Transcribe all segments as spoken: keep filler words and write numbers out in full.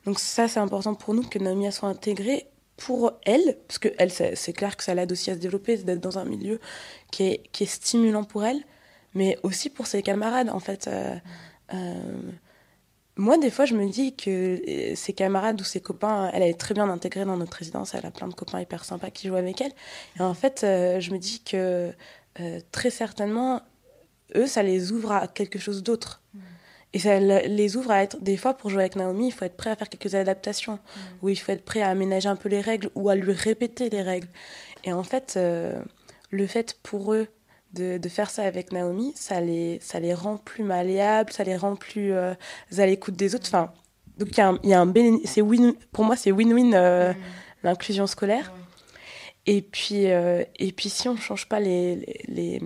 Donc ça, c'est important pour nous que Naomi elle soit intégrée pour elle, parce que elle, c'est, c'est clair que ça l'aide aussi à se développer, d'être dans un milieu qui est, qui est stimulant pour elle, mais aussi pour ses camarades, en fait. Euh, euh, moi, des fois, je me dis que euh, ses camarades ou ses copains, elle est très bien intégrée dans notre résidence, elle a plein de copains hyper sympas qui jouent avec elle. Et en fait, euh, je me dis que euh, très certainement, eux, ça les ouvre à quelque chose d'autre. Et ça les ouvre à être, des fois, pour jouer avec Naomi, il faut être prêt à faire quelques adaptations, mmh. ou il faut être prêt à aménager un peu les règles, ou à lui répéter les règles. Et en fait, euh, le fait pour eux de, de faire ça avec Naomi, ça les, ça les rend plus malléables, ça les rend plus euh, à l'écoute des autres. Enfin, donc il y a un, y a un béné- c'est win, pour moi, c'est win-win euh, mmh. l'inclusion scolaire. Mmh. Et puis, euh, et puis, si on ne change pas les, les, les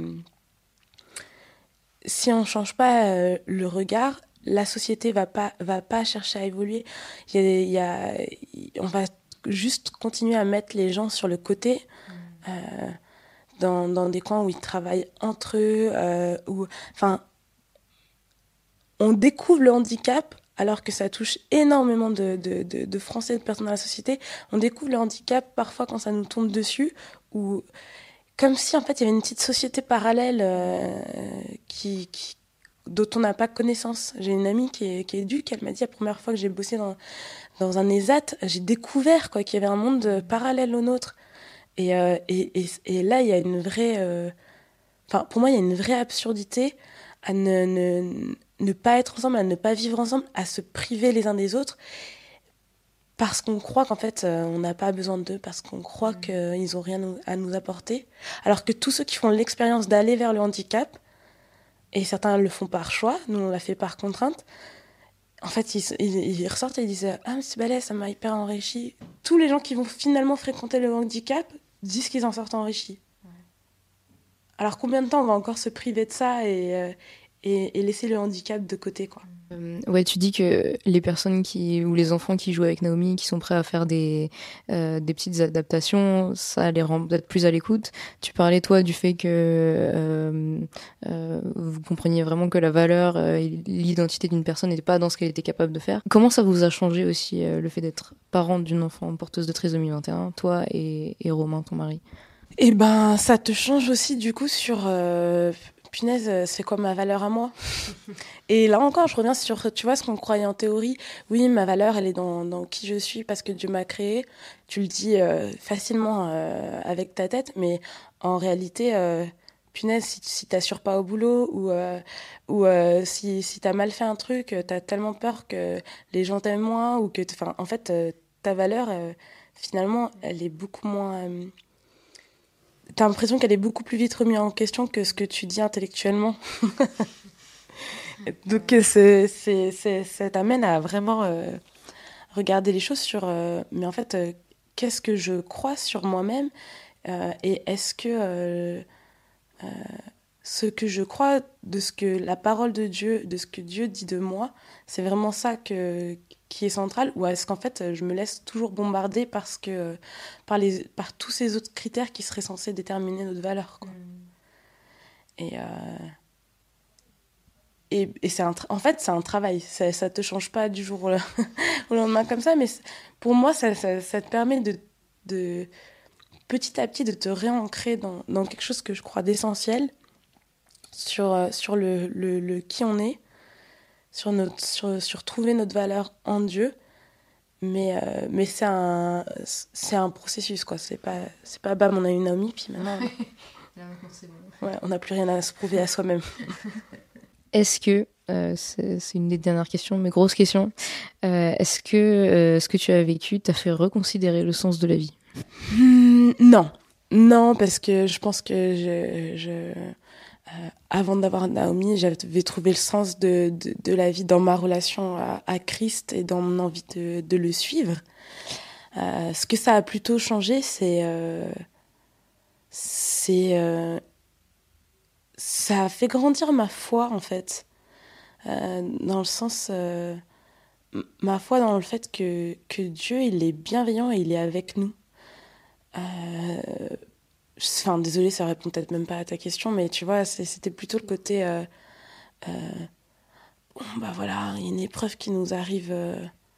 si on ne change pas euh, le regard, la société va pas va pas chercher à évoluer. Il y a, il y a, on va juste continuer à mettre les gens sur le côté, mmh. euh, dans, dans des coins où ils travaillent entre eux, euh, où, enfin, on découvre le handicap alors que ça touche énormément de, de, de, de Français, de personnes dans la société. On découvre le handicap parfois quand ça nous tombe dessus, ou comme si en fait il y avait une petite société parallèle euh, qui, qui dont on n'a pas connaissance. J'ai une amie qui est, qui est éduque, elle m'a dit la première fois que j'ai bossé dans, dans un ESAT, j'ai découvert quoi, qu'il y avait un monde parallèle au nôtre. Et, euh, et, et, et là, il y a une vraie... Euh... Enfin, pour moi, il y a une vraie absurdité à ne, ne, ne pas être ensemble, à ne pas vivre ensemble, à se priver les uns des autres, parce qu'on croit qu'en fait, euh, on n'a pas besoin d'eux, parce qu'on croit mmh. qu'ils n'ont rien à nous apporter. Alors que tous ceux qui font l'expérience d'aller vers le handicap, et certains le font par choix, nous on l'a fait par contrainte. En fait, ils, ils, ils ressortent et ils disent « Ah, mais c'est balèze, ça m'a hyper enrichi. » Tous les gens qui vont finalement fréquenter le handicap disent qu'ils en sortent enrichis. Ouais. Alors combien de temps on va encore se priver de ça et, euh, et, et laisser le handicap de côté, quoi. Euh, ouais, tu dis que les personnes qui ou les enfants qui jouent avec Naomi, qui sont prêts à faire des euh, des petites adaptations, ça les rend peut-être plus à l'écoute. Tu parlais toi du fait que euh, euh, vous compreniez vraiment que la valeur, euh, l'identité d'une personne n'était pas dans ce qu'elle était capable de faire. Comment ça vous a changé aussi euh, le fait d'être parent d'une enfant porteuse de trisomie vingt et un, toi et, et Romain, ton mari? Eh ben, ça te change aussi du coup sur. Euh... Punaise, c'est quoi ma valeur à moi? Et là encore, je reviens sur, tu vois, ce qu'on croyait en théorie. Oui, ma valeur, elle est dans, dans qui je suis parce que Dieu m'a créé. Tu le dis euh, facilement euh, avec ta tête, mais en réalité, euh, punaise, si, si t'assures pas au boulot ou, euh, ou euh, si, si t'as mal fait un truc, t'as tellement peur que les gens t'aiment moins ou que, enfin, en fait, euh, ta valeur, euh, finalement, elle est beaucoup moins... Euh, T'as l'impression qu'elle est beaucoup plus vite remise en question que ce que tu dis intellectuellement. Donc c'est, c'est, c'est, ça t'amène à vraiment euh, regarder les choses sur... Euh, mais en fait, euh, qu'est-ce que je crois sur moi-même euh, et est-ce que euh, euh, ce que je crois de ce que la parole de Dieu, de ce que Dieu dit de moi, c'est vraiment ça que, qui est central, ou est-ce qu'en fait je me laisse toujours bombarder parce que, par, les, par tous ces autres critères qui seraient censés déterminer notre valeur, quoi. Mmh. Et, euh, et, et c'est un tra- en fait c'est un travail, ça, ça te change pas du jour au, au lendemain comme ça, mais pour moi ça, ça, ça te permet de, de petit à petit de te réancrer dans, dans quelque chose que je crois d'essentiel sur, euh, sur le, le, le qui on est, sur, notre, sur, sur trouver notre valeur en Dieu. Mais, euh, mais c'est un, c'est un processus, quoi. C'est pas, c'est pas bam, on a une amie, puis maintenant, ouais, on n'a plus rien à se prouver à soi-même. Est-ce que, euh, c'est, c'est une des dernières questions, mais grosse question, euh, est-ce que euh, ce que tu as vécu t'a fait reconsidérer le sens de la vie? Mmh, non. Non, parce que je pense que je, je, euh, avant d'avoir Naomi, j'avais trouvé le sens de, de, de la vie dans ma relation à, à Christ et dans mon envie de, de le suivre. Euh, ce que ça a plutôt changé, c'est... Euh, c'est euh, ça a fait grandir ma foi, en fait. Euh, dans le sens... Euh, ma foi dans le fait que, que Dieu, il est bienveillant et il est avec nous. Euh, Enfin, désolée, ça répond peut-être même pas à ta question, mais tu vois, c'est, c'était plutôt le côté... Euh, euh, bon, bah voilà, il y a une épreuve qui nous arrive... Euh,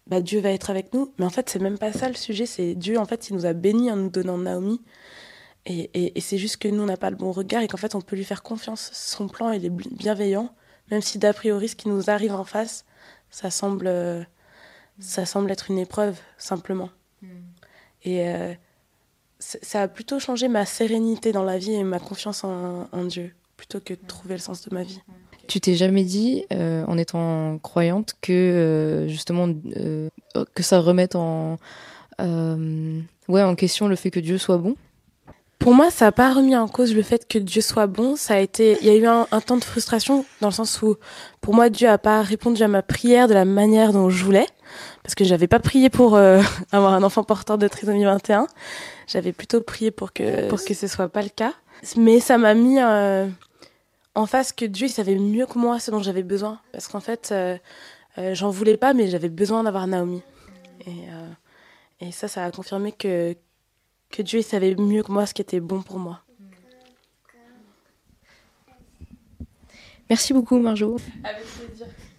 bah, Dieu va être avec nous. Mais en fait, c'est même pas ça le sujet. C'est Dieu, en fait, il nous a bénis en nous donnant Naomi. Et, et, et c'est juste que nous, on n'a pas le bon regard et qu'en fait, on peut lui faire confiance. Son plan, il est bienveillant. Même si d'a priori, ce qui nous arrive en face, ça semble, euh, ça semble être une épreuve, simplement. Mm. Et euh, ça a plutôt changé ma sérénité dans la vie et ma confiance en, en Dieu, plutôt que de trouver le sens de ma vie. Tu t'es jamais dit, euh, en étant croyante, que euh, justement euh, que ça remette en, euh, ouais, en question le fait que Dieu soit bon? Pour moi, ça n'a pas remis en cause le fait que Dieu soit bon. Ça a été, il y a eu un, un temps de frustration dans le sens où, pour moi, Dieu a pas répondu à ma prière de la manière dont je voulais, parce que j'avais pas prié pour euh, avoir un enfant porteur de trisomie vingt et un. J'avais plutôt prié pour que pour que ce soit pas le cas. Mais ça m'a mis euh, en face que Dieu il savait mieux que moi ce dont j'avais besoin, parce qu'en fait, euh, euh, j'en voulais pas, mais j'avais besoin d'avoir Naomi. Et euh, et ça, ça a confirmé que que Dieu il savait mieux que moi ce qui était bon pour moi. Merci beaucoup, Marjo. Avec plaisir.